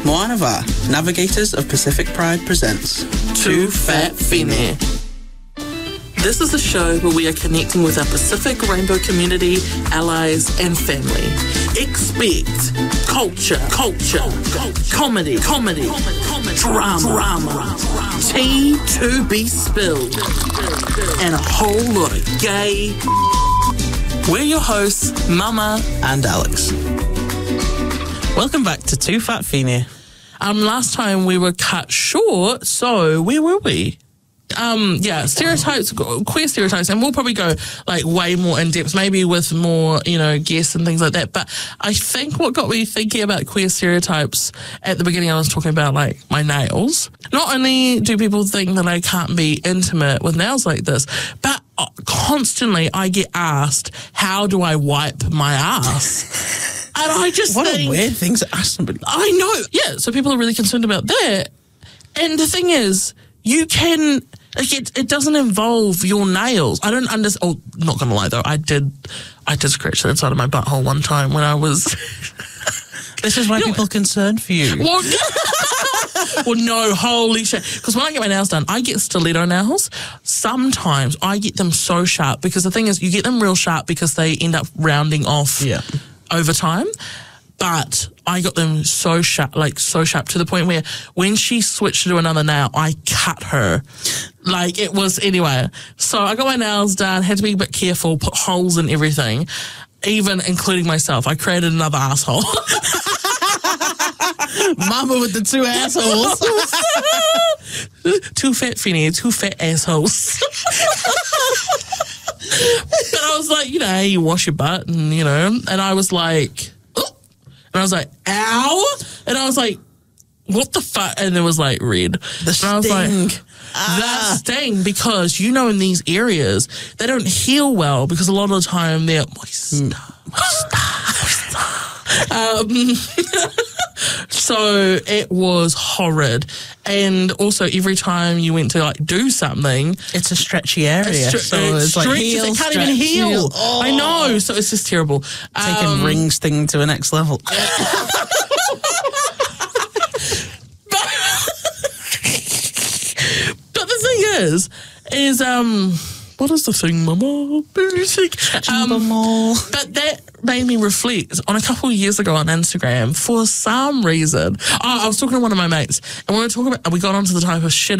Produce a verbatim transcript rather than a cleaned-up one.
Moanava, Navigators of Pacific Pride presents Too Fat Fine. This is a show where we are connecting with our Pacific Rainbow community, allies, and family. Expect culture, culture, comedy, comedy, drama, drama, tea to be spilled, and a whole lot of gay. We're your hosts, Mama and Alex. Welcome back to Too Fat Fine. Um, last time we were cut short, so where were we? Um, yeah, stereotypes, queer stereotypes, and we'll probably go like way more in depth, maybe with more, you know, guests and things like that. But I think what got me thinking about queer stereotypes at the beginning, I was talking about like my nails. Not only do people think that I can't be intimate with nails like this, but constantly I get asked, how do I wipe my ass? And I just What think, a weird thing to ask somebody. I know. Yeah, so people are really concerned about that. And the thing is, you can, like, it, it doesn't involve your nails. I don't understand. Oh, not going to lie, though. I did I did scratch the inside of my butthole one time when I was... This is why You know people are concerned for you. Well, well, no, holy shit. Because when I get my nails done, I get stiletto nails. Sometimes I get them so sharp because the thing is, you get them real sharp because they end up rounding off Yeah. over time. But I got them so sharp, like so sharp to the point where when she switched to do another nail, I cut her. Like it was, anyway. So I got my nails done, had to be a bit careful, put holes in everything, even including myself. I created another asshole. Mama with the two assholes. Too fat, Finny, two fat assholes. But I was like, you know, you wash your butt and, you know, and I was like... And I was like, ow! And I was like, what the fuck? And it was like red. The and I was like, sting. that sting, because, you know, in these areas, they don't heal well because a lot of the time they're moist. Mm. um, so it was horrid. And also every time you went to like do something, It's a stretchy area. Stre- so it it's like stretches, heel, it can't stretch, even heal. heel. I know, so it's just terrible. Taking Um, rings thing to a next level. But the thing is, is um, what is the thing, Mama? Um, but that made me reflect on a couple of years ago on Instagram. For some reason, oh, I was talking to one of my mates, and we were talking about. We got onto the type of shit